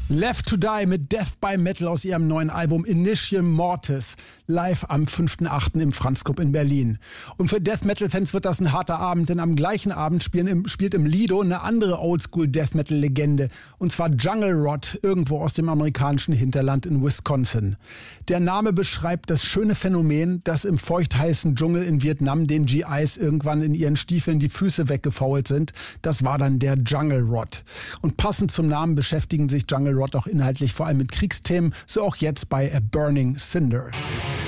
Left to Die mit Death by Metal aus ihrem neuen Album Initial Mortis, live am 5.8. im Franz-Club in Berlin. Und für Death Metal-Fans wird das ein harter Abend, denn am gleichen Abend spielt im Lido eine andere Oldschool-Death Metal-Legende, und zwar Jungle Rot, irgendwo aus dem amerikanischen Hinterland in Wisconsin. Der Name beschreibt das schöne Phänomen, dass im feuchtheißen Dschungel in Vietnam den GIs irgendwann in ihren Stiefeln die Füße weggefault sind. Das war dann der Jungle Rot. Und passend zum Namen beschäftigen sich Jungle Rot auch inhaltlich vor allem mit Kriegsthemen, so auch jetzt bei A Burning Cinder.